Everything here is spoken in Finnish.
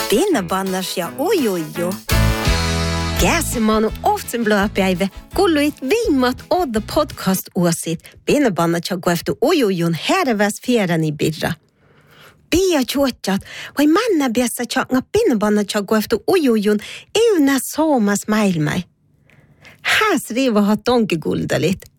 Pinnabannas ja ujuju. Käsimanu oftsen blöpäivä, kulluit viimmat odda podcast-uosit. Pinnabannat ja gueftu ujujun herväs fjärani birra. Pia chuotjat, vai manna biassa tjanga pinnabannat ja gueftu ujujun euna soomas maailmai. Häs riivahat tonkiguldalit.